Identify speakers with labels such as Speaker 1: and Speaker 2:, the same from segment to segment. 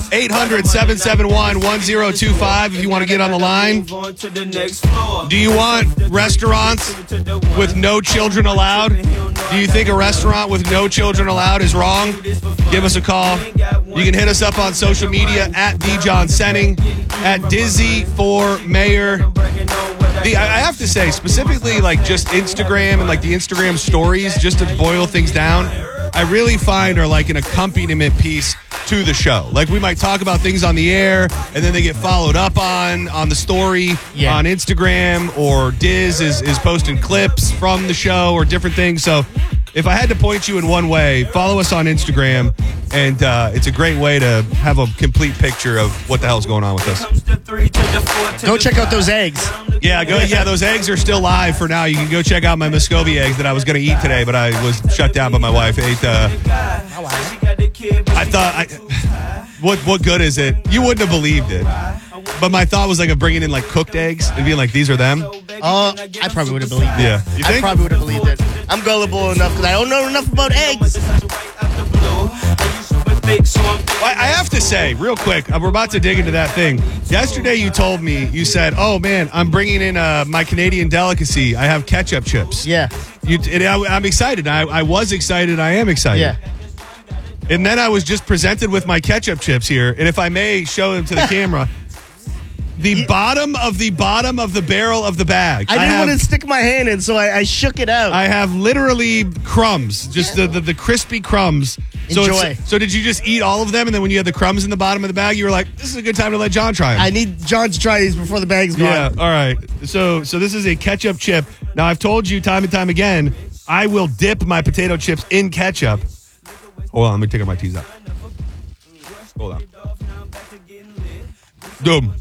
Speaker 1: 800-771-1025 if you want to get on the line. Do you want restaurants with no children allowed? Do you think a restaurant with no children allowed is wrong? Give us a call. You can hit us up on social media at DJohnSenning, at Dizzy for Mayor. I have to say, specifically like just Instagram and like the Instagram stories, just to boil things down, I really find are like an accompaniment piece to the show. Like we might talk about things on the air and then they get followed up on the story on Instagram, or Diz is posting clips from the show or different things. So if I had to point you in one way, follow us on Instagram, and it's a great way to have a complete picture of what the hell's going on with us.
Speaker 2: Go check out those eggs.
Speaker 1: Yeah, those eggs are still live for now. You can go check out my Muscovy eggs that I was going to eat today, but I was shut down by my wife. What good is it? You wouldn't have believed it. But my thought was like of bringing in like cooked eggs and being like, these are them.
Speaker 2: I probably would have believed it.
Speaker 1: Yeah. You think?
Speaker 2: I probably would have believed it. I'm gullible enough because I don't know enough about eggs.
Speaker 1: I have to say, real quick, we're about to dig into that thing. Yesterday you told me, you said, oh man, I'm bringing in my Canadian delicacy. I have ketchup chips.
Speaker 2: Yeah.
Speaker 1: I'm excited. I was excited. I am excited.
Speaker 2: Yeah.
Speaker 1: And then I was just presented with my ketchup chips here. And if I may show them to the camera, the bottom of the barrel of the bag.
Speaker 2: I didn't want to stick my hand in, so I shook it out.
Speaker 1: I have literally crumbs, just the crispy crumbs.
Speaker 2: Enjoy.
Speaker 1: So did you just eat all of them, and then when you had the crumbs in the bottom of the bag, you were like, this is a good time to let John try them?
Speaker 2: I need John to try these before the bag's gone.
Speaker 1: Yeah, all right. So this is a ketchup chip. Now, I've told you time and time again, I will dip my potato chips in ketchup. Hold on, let me take my teas out. Hold on. Doom.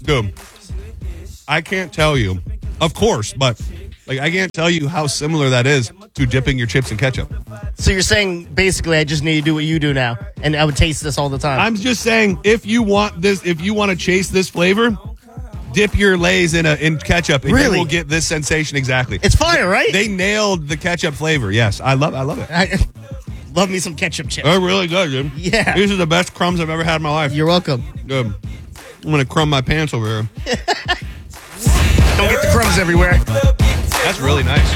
Speaker 1: I can't tell you, of course, but like I can't tell you how similar that is to dipping your chips in ketchup.
Speaker 2: So you're saying basically I just need to do what you do now, and I would taste this all the time.
Speaker 1: I'm just saying if you want to chase this flavor, dip your Lay's in ketchup, and you will get this sensation exactly.
Speaker 2: It's fire, right?
Speaker 1: They nailed the ketchup flavor. Yes, I love it.
Speaker 2: I love me some ketchup chips.
Speaker 1: They're really good, dude.
Speaker 2: Yeah.
Speaker 1: These are the best crumbs I've ever had in my life.
Speaker 2: You're welcome.
Speaker 1: Good. I'm going to crumb my pants over here.
Speaker 2: Don't get the crumbs everywhere.
Speaker 1: That's really nice.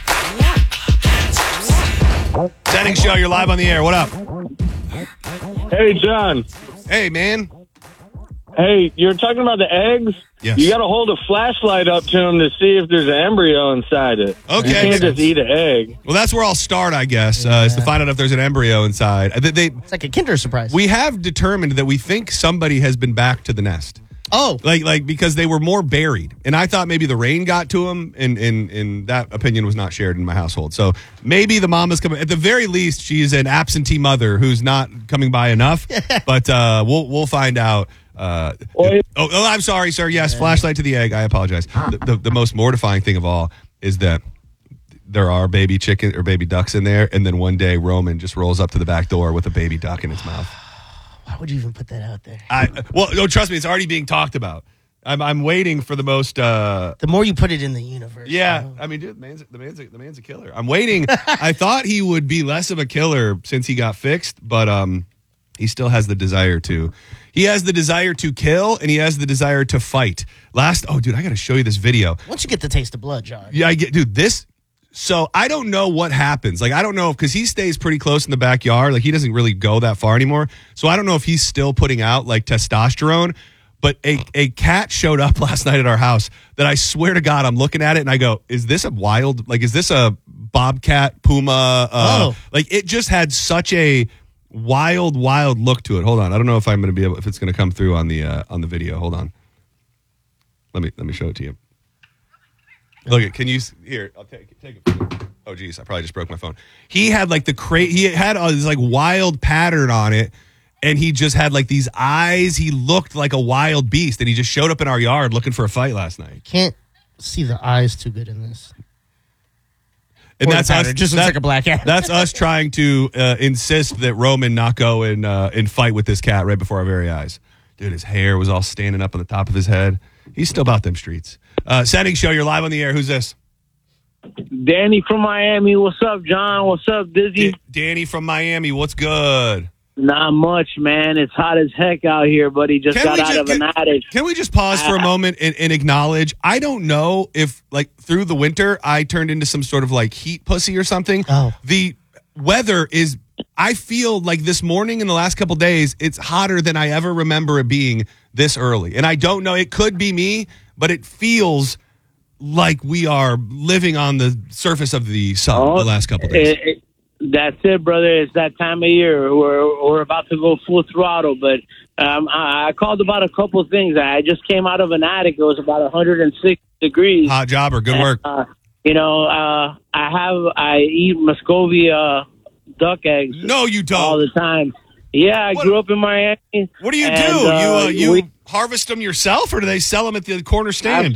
Speaker 1: Setting show, you're live on the air. What up?
Speaker 3: Hey, John.
Speaker 1: Hey, man.
Speaker 3: Hey, you're talking about the eggs?
Speaker 1: Yes.
Speaker 3: You got to hold a flashlight up to them to see if there's an embryo inside it.
Speaker 1: Okay.
Speaker 3: You can't just eat an egg.
Speaker 1: Well, that's where I'll start, I guess, is to find out if there's an embryo inside.
Speaker 2: It's like a Kinder Surprise.
Speaker 1: We have determined that we think somebody has been back to the nest.
Speaker 2: Oh.
Speaker 1: Like because they were more buried. And I thought maybe the rain got to them, and that opinion was not shared in my household. So maybe the mama's coming. At the very least, she's an absentee mother who's not coming by enough. But we'll find out. I'm sorry, sir. Yes, flashlight to the egg. I apologize. The most mortifying thing of all is that there are baby chicken or baby ducks in there, and then one day Roman just rolls up to the back door with a baby duck in his mouth.
Speaker 2: Why would you even put that out there?
Speaker 1: No, trust me, it's already being talked about. I'm waiting for the most.
Speaker 2: The more you put it in the universe.
Speaker 1: Yeah, I mean, dude, the man's a killer. I'm waiting. I thought he would be less of a killer since he got fixed, but he still has the desire to. He has the desire to kill, and he has the desire to fight. Dude, I got to show you this video.
Speaker 2: Once you get the taste of blood, John.
Speaker 1: Yeah, dude, this. So I don't know what happens. Like, I don't know because he stays pretty close in the backyard. Like, he doesn't really go that far anymore. So I don't know if he's still putting out like testosterone. But a cat showed up last night at our house that I swear to God, I'm looking at it and I go, is this a bobcat, puma? Like, it just had such a wild look to it. Hold on. I don't know if I'm going to be able, if it's going to come through on the video. Hold on. Let me show it to you. Look, can you here? I'll take it. Oh, geez, I probably just broke my phone. He had like he had this like wild pattern on it, and he just had like these eyes. He looked like a wild beast, and he just showed up in our yard looking for a fight last night.
Speaker 2: Can't see the eyes too good in this.
Speaker 1: And that's us.
Speaker 2: It just looks like a black cat.
Speaker 1: That's us trying to insist that Roman not go and fight with this cat right before our very eyes. Dude, his hair was all standing up on the top of his head. He's still about them streets. Setting show, you're live on the air. Who's this?
Speaker 3: Danny from Miami. What's up, John? What's up, Dizzy?
Speaker 1: Danny from Miami. What's good?
Speaker 4: Not much, man. It's hot as heck out here, buddy. Just got out of an attic.
Speaker 1: Can we just pause for a moment and acknowledge? I don't know if, like, through the winter, I turned into some sort of, like, heat pussy or something.
Speaker 2: Oh.
Speaker 1: The weather is, I feel like this morning and the last couple days, it's hotter than I ever remember it being this early. And I don't know, it could be me, but it feels like we are living on the surface of the sun the last couple days.
Speaker 4: That's it, brother. It's that time of year. We're about to go full throttle, but I called about a couple things. I just came out of an attic. It was about 106 degrees.
Speaker 1: Hot jobber. Good work.
Speaker 4: I eat Muscovy duck eggs.
Speaker 1: No, you don't.
Speaker 4: All the time. Yeah, I grew up in Miami.
Speaker 1: What do you do? You harvest them yourself, or do they sell them at the corner stand?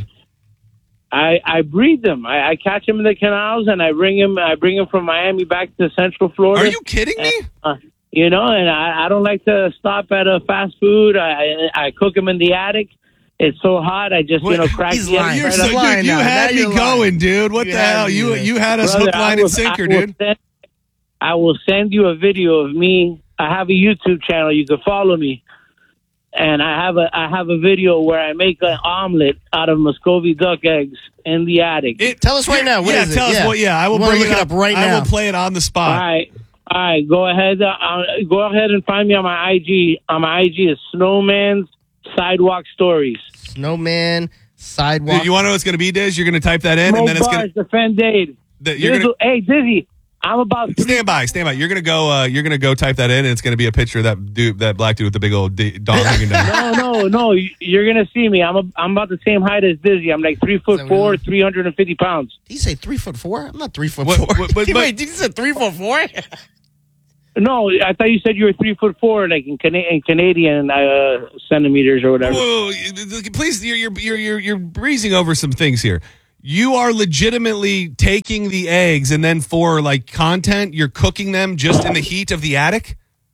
Speaker 4: I breed them. I catch them in the canals, and I bring them from Miami back to Central Florida.
Speaker 1: Are you kidding me?
Speaker 4: And I don't like to stop at a fast food. I cook them in the attic. It's so hot. I just crack.
Speaker 2: He's
Speaker 4: the
Speaker 2: lying.
Speaker 4: eggs
Speaker 1: Dude,
Speaker 4: right up.
Speaker 1: you had me going,
Speaker 2: lying.
Speaker 1: dude. What the hell? You had us hook, line, and sinker, dude.
Speaker 4: I will send you a video of me. I have a YouTube channel. You can follow me. And I have a video where I make an omelet out of Muscovy duck eggs in the attic.
Speaker 2: Tell us right now. What is it?
Speaker 1: Tell us what. Yeah, I will
Speaker 2: We'll
Speaker 1: bring
Speaker 2: look it up right now.
Speaker 1: I will play it on the spot.
Speaker 4: All right. Go ahead. Go ahead and find me on my IG. On my IG is Snowman's Sidewalk Stories.
Speaker 2: Snowman Sidewalk.
Speaker 1: Dude, you want to know what's going to be, Diz? You're going to type that in, and then it's going
Speaker 4: to defend Dade. Hey, Dizzy. I'm about to
Speaker 1: stand by. You're gonna go type that in, and it's gonna be a picture of that black dude with the big old dong hanging down.
Speaker 4: No. You're gonna see me. I'm about the same height as Dizzy. I'm like 3'4", 350 pounds.
Speaker 2: Did you say 3'4"? I'm not 3'4". Wait, did you say 3'4"?
Speaker 4: No, I thought you said you were 3'4", like in Canadian centimeters or whatever.
Speaker 1: Whoa, please, you're breezing over some things here. You are legitimately taking the eggs, and then for like content, you're cooking them just in the heat of the attic?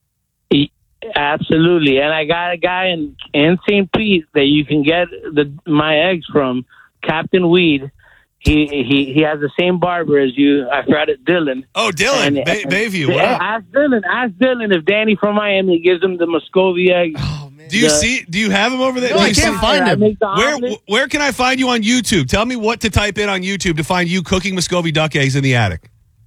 Speaker 4: Absolutely. And I got a guy in St. Pete that you can get my eggs from, Captain Weed. He has the same barber as you. I forgot it, Dylan.
Speaker 1: Oh, Dylan, Bayview. Wow.
Speaker 4: Ask Dylan if Danny from Miami gives him the Muscovy eggs.
Speaker 2: Oh, man.
Speaker 1: Do you have him over there?
Speaker 2: No, I can't find him.
Speaker 1: Where can I find you on YouTube? Tell me what to type in on YouTube to find you cooking Muscovy duck eggs in the attic.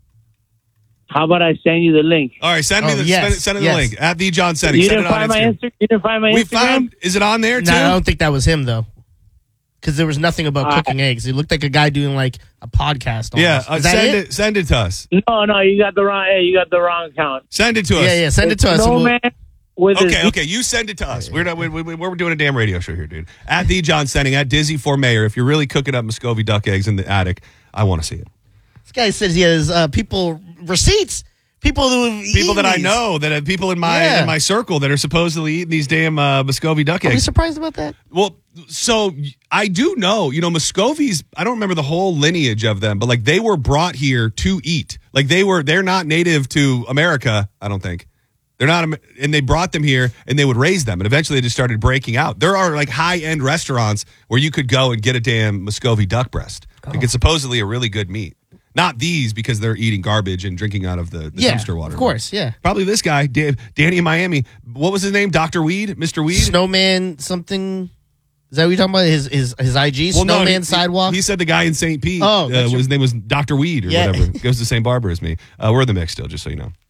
Speaker 4: How about I send you the link?
Speaker 1: All right, send me the link at the John Senning.
Speaker 4: You didn't find my Instagram?
Speaker 1: Is it on there too?
Speaker 2: No, I don't think that was him though. Because there was nothing about cooking eggs. It looked like a guy doing like a podcast. Almost.
Speaker 1: Yeah, send it to us.
Speaker 4: No, you got the wrong account.
Speaker 1: Send it to us.
Speaker 2: Yeah, send it to us.
Speaker 1: Okay, you send it to us. We're doing a damn radio show here, dude. At the John Senning, at Dizzy for Mayor. If you're really cooking up Muscovy duck eggs in the attic, I want to see it.
Speaker 2: This guy says he has receipts. People
Speaker 1: that I know, that have people in my circle that are supposedly eating these damn Muscovy duck eggs.
Speaker 2: Are you surprised about that?
Speaker 1: Well, so I do know, Muscovies, I don't remember the whole lineage of them, but like they were brought here to eat. Like they're not native to America, I don't think. They're not, and they brought them here and they would raise them, and eventually they just started breaking out. There are like high-end restaurants where you could go and get a damn Muscovy duck breast. Like it's supposedly a really good meat. Not these, because they're eating garbage and drinking out of the dumpster water.
Speaker 2: Of course, yeah.
Speaker 1: Probably this guy, Danny in Miami. What was his name? Dr. Weed? Mr. Weed?
Speaker 2: Snowman something. Is that what you're talking about? His IG?
Speaker 1: Well,
Speaker 2: Snowman Sidewalk?
Speaker 1: He said the guy in St. Pete.
Speaker 2: Oh,
Speaker 1: his name was Dr. Weed or whatever. Goes to the same barber as me. We're in the mix still, just so you know.